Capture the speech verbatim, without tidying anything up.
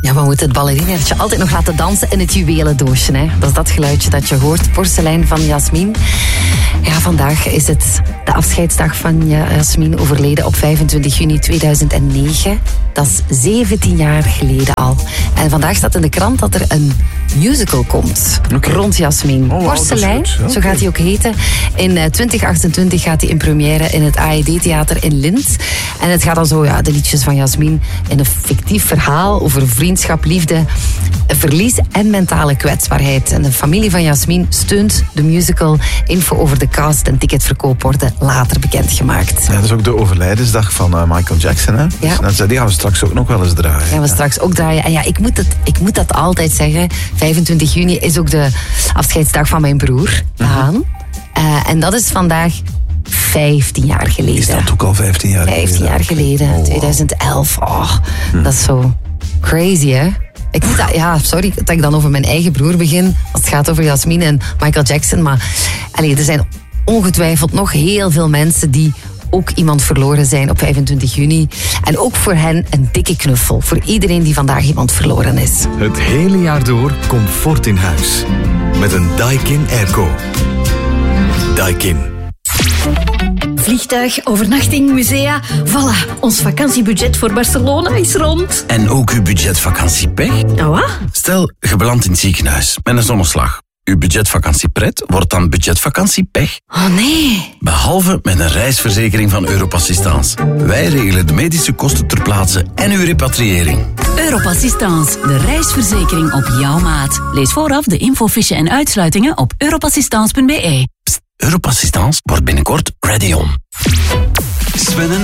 Ja, we moeten het ballerinaatje altijd nog laten dansen in het juwelendoosje. Hè. Dat is dat geluidje dat je hoort. Porselein van Jasmin. Ja, vandaag is het de afscheidsdag van Jasmin, overleden op vijfentwintig juni tweeduizend negen. Dat is zeventien jaar geleden al. En vandaag staat in de krant dat er een musical komt okay. rond Jasmin. Oh, wow, Porselein, okay. Zo gaat hij ook heten. In uh, twintig achtentwintig gaat hij in première in het A E D-theater in Lint. En het gaat dan zo, ja, de liedjes van Jasmin in een fictief verhaal over vriendschap, liefde, verlies en mentale kwetsbaarheid. En de familie van Jasmin steunt de musical. Info over de cast en ticketverkoop worden later bekendgemaakt. Ja, dat is ook de overlijdensdag van uh, Michael Jackson. Hè? Ja. Dus die gaan we straks ook nog wel eens draaien. Gaan we ja. straks ook draaien. En ja, ik moet, het, ik moet dat altijd zeggen. vijfentwintig juni is ook de afscheidsdag van mijn broer, Daan. Mm-hmm. Uh, en dat is vandaag vijftien jaar geleden. Is dat ook al vijftien jaar geleden? vijftien jaar geleden, oh, wow. tweeduizend elf. Oh, hm. Dat is zo crazy, hè? Ik moet dat, ja, sorry dat ik dan over mijn eigen broer begin, als het gaat over Jasmin en Michael Jackson. Maar allee, er zijn ongetwijfeld nog heel veel mensen die ook iemand verloren zijn op vijfentwintig juni. En ook voor hen een dikke knuffel. Voor iedereen die vandaag iemand verloren is. Het hele jaar door comfort in huis. Met een Daikin Airco. Daikin. Vliegtuig, overnachting, musea. Voilà, ons vakantiebudget voor Barcelona is rond. En ook uw budget vakantiepech? Oh, wat? Stel, je belandt in het ziekenhuis met een zonneslag. Uw budgetvakanciepret wordt dan budgetvakantiepech. Oh nee. Behalve met een reisverzekering van Europassistance. Wij regelen de medische kosten ter plaatse en uw repatriëring. Europassistance, de reisverzekering op jouw maat. Lees vooraf de infofiche en uitsluitingen op europassistance punt be. Pst, Europassistance wordt binnenkort ready on. Sven